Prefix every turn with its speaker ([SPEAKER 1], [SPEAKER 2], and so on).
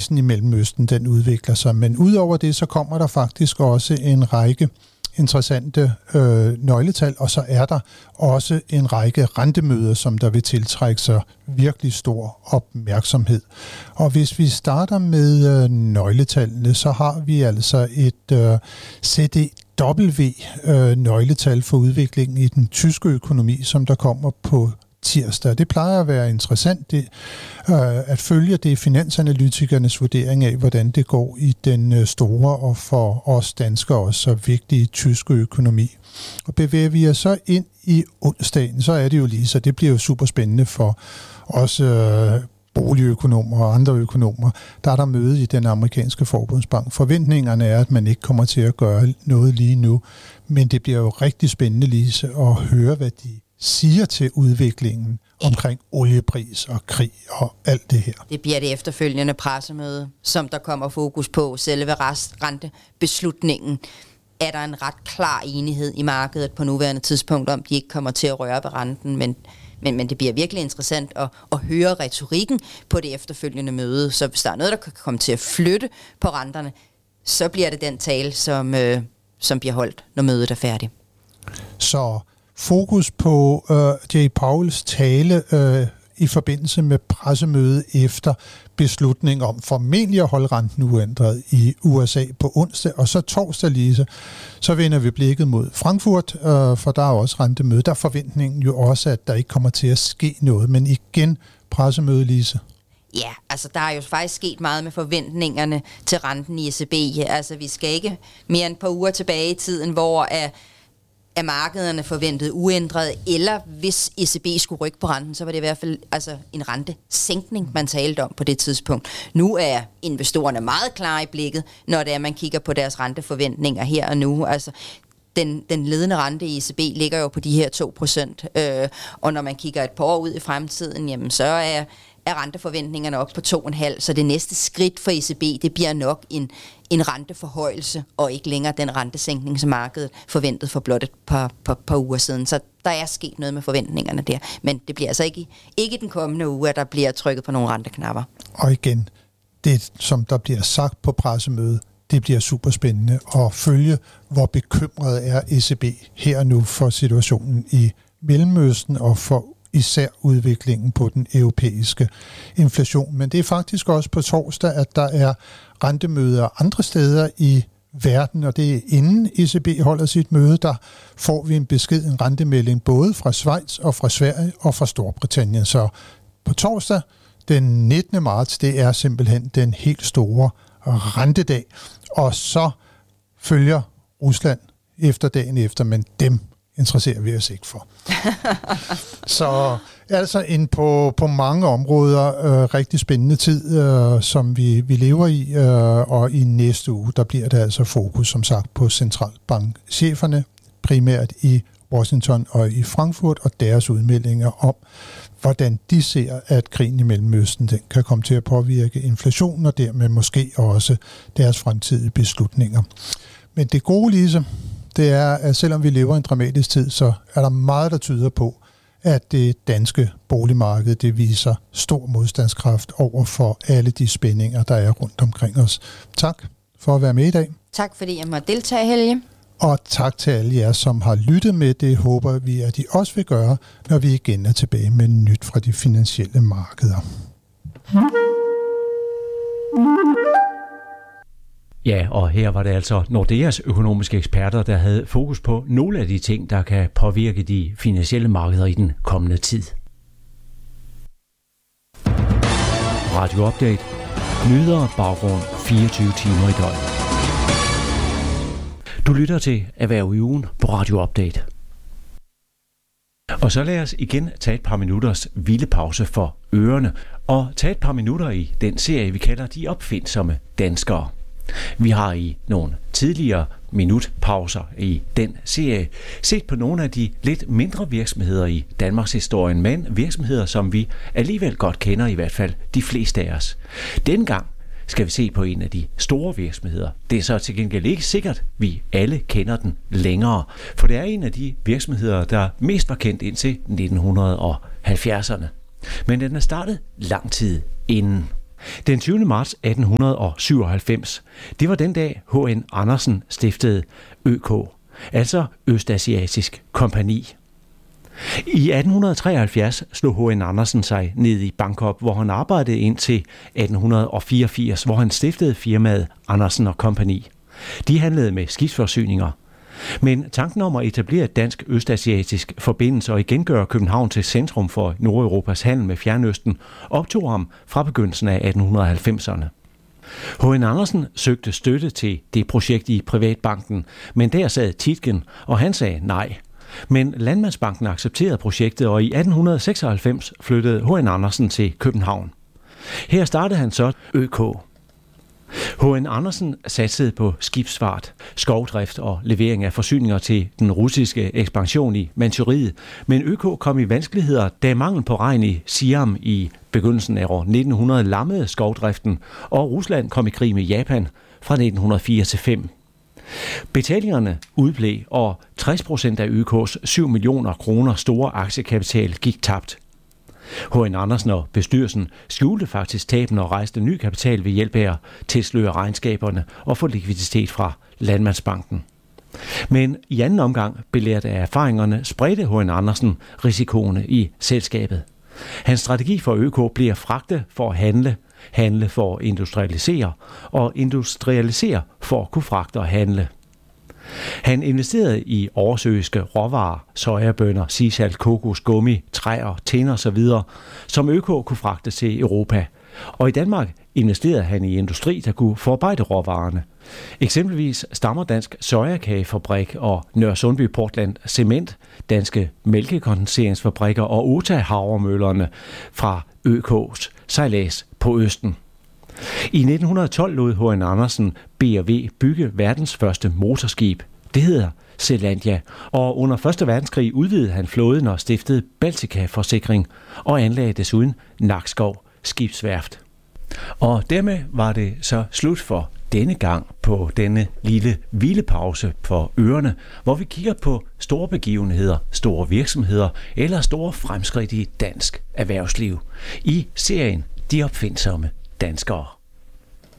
[SPEAKER 1] kursen i Mellemøsten, den udvikler sig. Men udover det, så kommer der faktisk også en række interessante nøgletal, og så er der også en række rentemøder, som der vil tiltrække sig virkelig stor opmærksomhed. Og hvis vi starter med nøgletallene, så har vi altså et CDW-nøgletal for udviklingen i den tyske økonomi, som der kommer på tirsdag. Det plejer at være interessant at følge det finansanalytikernes vurdering af, hvordan det går i den store og for os danskere også så vigtige tyske økonomi. Og bevæger vi os så ind i onsdagen, så er det jo lige så. Det bliver jo super spændende for os boligøkonomer og andre økonomer. Der er der møde i den amerikanske forbundsbank. Forventningerne er, at man ikke kommer til at gøre noget lige nu, men det bliver jo rigtig spændende, Lise, at høre, hvad de siger til udviklingen omkring oliepris og krig og alt det her.
[SPEAKER 2] Det bliver det efterfølgende pressemøde, som der kommer fokus på selve rentebeslutningen. Er der en ret klar enighed i markedet på nuværende tidspunkt, om de ikke kommer til at røre ved renten, men det bliver virkelig interessant at høre retorikken på det efterfølgende møde. Så hvis der er noget, der kan komme til at flytte på renterne, så bliver det den tale, som bliver holdt, når mødet er færdigt.
[SPEAKER 1] Så fokus på Jay Powells tale i forbindelse med pressemødet efter beslutning om formentlig at holde renten uændret i USA på onsdag, og så torsdag, Lise, så vender vi blikket mod Frankfurt, for der er også rentemøde. Der er forventningen jo også, at der ikke kommer til at ske noget, men igen pressemøde, Lise.
[SPEAKER 2] Ja, altså der er jo faktisk sket meget med forventningerne til renten i ECB. Altså vi skal ikke mere end et par uger tilbage i tiden, hvor er markederne forventet uændret, eller hvis ECB skulle rykke på renten, så var det i hvert fald altså en rentesænkning, man talte om på det tidspunkt. Nu er investorerne meget klare i blikket, når det er, man kigger på deres renteforventninger her og nu. Altså den ledende rente i ECB ligger jo på de her 2%, og når man kigger et par år ud i fremtiden, jamen så er renteforventningerne op på 2,5, så det næste skridt for ECB, det bliver nok en renteforhøjelse, og ikke længere den rentesænkning, som markedet forventede for blot et par uger siden. Så der er sket noget med forventningerne der, men det bliver altså ikke den kommende uge, at der bliver trykket på nogle renteknapper.
[SPEAKER 1] Og igen, det som der bliver sagt på pressemødet, det bliver super spændende at følge, hvor bekymret er ECB her nu for situationen i Mellemøsten og for især udviklingen på den europæiske inflation. Men det er faktisk også på torsdag, at der er rentemøder andre steder i verden, og det er inden ECB holder sit møde, der får vi en beskeden rentemelding både fra Schweiz og fra Sverige og fra Storbritannien. Så på torsdag, den 19. marts, det er simpelthen den helt store rentedag. Og så følger Rusland efter dagen efter, men dem interesserer vi os ikke for. Så altså en på mange områder rigtig spændende tid, som vi lever i, og i næste uge, der bliver det altså fokus, som sagt, på centralbankcheferne, primært i Washington og i Frankfurt, og deres udmeldinger om, hvordan de ser, at krigen i Mellemøsten den kan komme til at påvirke inflationen, og dermed måske også deres fremtidige beslutninger. Men det gode, Lise, det er, at selvom vi lever i en dramatisk tid, så er der meget, der tyder på, at det danske boligmarked, det viser stor modstandskraft over for alle de spændinger, der er rundt omkring os. Tak for at være med i dag.
[SPEAKER 2] Tak fordi jeg måtte deltage, Helge.
[SPEAKER 1] Og tak til alle jer, som har lyttet med. Det håber vi, at I også vil gøre, når vi igen er tilbage med nyt fra de finansielle markeder.
[SPEAKER 3] Ja, og her var det altså Nordeas økonomiske eksperter, der havde fokus på nogle af de ting, der kan påvirke de finansielle markeder i den kommende tid. Radio Update. Nyheder baggrund 24 timer i døgnet. Du lytter til Erhverv i ugen på Radio Update. Og så lad os igen tage et par minutters hvilepause for ørerne, og tage et par minutter i den serie, vi kalder De Opfindsomme Danskere. Vi har i nogle tidligere minutpauser i den serie set på nogle af de lidt mindre virksomheder i Danmarks historien, men virksomheder, som vi alligevel godt kender, i hvert fald de fleste af os. Denne gang skal vi se på en af de store virksomheder. Det er så til gengæld ikke sikkert, vi alle kender den længere, for det er en af de virksomheder, der mest var kendt indtil 1970'erne. Men den er startet lang tid inden. Den 20. marts 1897, det var den dag H.N. Andersen stiftede ØK, altså Østasiatisk Kompagni. I 1873 slog H.N. Andersen sig ned i Bangkok, hvor han arbejdede indtil 1884, hvor han stiftede firmaet Andersen og Kompagni. De handlede med skibsforsyninger. Men tanken om at etablere et dansk østasiatisk forbindelse og igen gøre København til centrum for Nordeuropas handel med Fjernøsten optog ham fra begyndelsen af 1890'erne. H.N. Andersen søgte støtte til det projekt i Privatbanken, men der sad Tietgen, og han sagde nej. Men Landmandsbanken accepterede projektet, og i 1896 flyttede H.N. Andersen til København. Her startede han så ØK. H.N. Andersen satsede på skibsfart, skovdrift og levering af forsyninger til den russiske ekspansion i Manchuriet, men ØK kom i vanskeligheder, da mangel på regn i Siam i begyndelsen af år 1900 lammede skovdriften, og Rusland kom i krig med Japan fra 1904 til 5. Betalingerne udblev, og 60% af ØK's 7 millioner kroner store aktiekapital gik tabt. H.N. Andersen og bestyrelsen skjulte faktisk tabene og rejste ny kapital ved hjælp af at tilsløre regnskaberne og få likviditet fra Landmandsbanken. Men i anden omgang, belært af erfaringerne, spredte H.N. Andersen risikoene i selskabet. Hans strategi for ØK bliver fragte for at handle for at industrialisere og industrialisere for at kunne fragte og handle. Han investerede i oversøiske råvarer, sojabønner, sisal, kokos, gummi, træer, tinder osv., som ØK kunne fragte til Europa. Og i Danmark investerede han i industri, der kunne forarbejde råvarerne. Eksempelvis Stammer Dansk Sojakagefabrik og Nørresundby Portland Cement, danske mælkekondenseringsfabrikker og Ota Havremøllerne fra ØK's sejlads på Østen. I 1912 lod H.N. Andersen B&W bygge verdens første motorskib. Det hedder Zealandia, og under 1. verdenskrig udvidede han flåden og stiftede Baltica Forsikring og anlagde desuden Nakskov Skibsværft. Og dermed var det så slut for denne gang på denne lille hvilepause for ørerne, hvor vi kigger på store begivenheder, store virksomheder eller store fremskridt i dansk erhvervsliv i serien De opfindsomme danskere.